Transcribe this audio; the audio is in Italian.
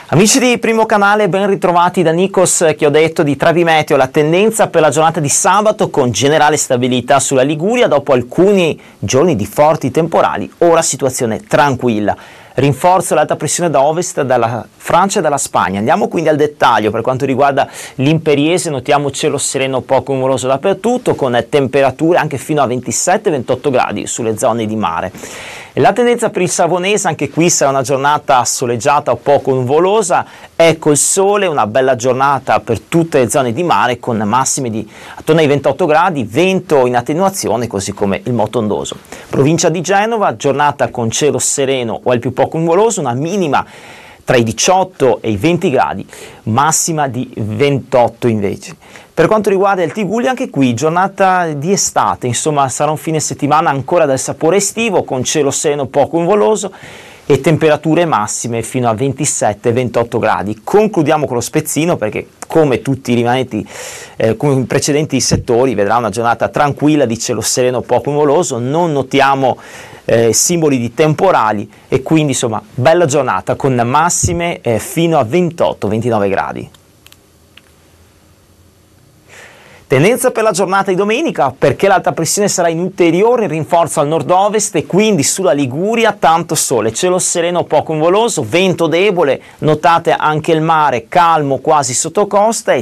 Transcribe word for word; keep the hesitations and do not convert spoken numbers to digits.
Amici di Primo Canale, ben ritrovati da Nikos che ho detto di Trevi Meteo. La tendenza per la giornata di sabato con generale stabilità sulla Liguria dopo alcuni giorni di forti temporali, ora situazione tranquilla. Rinforzo l'alta pressione da ovest dalla Francia e dalla Spagna. Andiamo quindi al dettaglio. Per quanto riguarda l'Imperiese notiamo cielo sereno poco nuvoloso dappertutto con temperature anche fino a ventisette ventotto gradi sulle zone di mare. E la tendenza per il Savonese, anche qui sarà una giornata soleggiata o poco nuvolosa. Ecco il sole, una bella giornata per tutte le zone di mare con massime di attorno ai ventotto gradi, vento in attenuazione così come il moto ondoso. Provincia di Genova, giornata con cielo sereno o al più poco nuvoloso, una minima tra i diciotto e i venti gradi, massima di ventotto invece. Per quanto riguarda il Tigullio, anche qui giornata di estate, insomma sarà un fine settimana ancora dal sapore estivo con cielo sereno poco nuvoloso e temperature massime fino a ventisette ventotto gradi. Concludiamo con lo Spezzino perché come tutti i rimanenti eh, come i precedenti settori vedrà una giornata tranquilla di cielo sereno poco nuvoloso, non notiamo eh, simboli di temporali e quindi insomma bella giornata con massime eh, fino a ventotto ventinove gradi. Tendenza per la giornata di domenica perché l'alta pressione sarà in ulteriore rinforzo al nord-ovest e quindi sulla Liguria tanto sole, cielo sereno poco nuvoloso, vento debole, notate anche il mare calmo quasi sotto costa e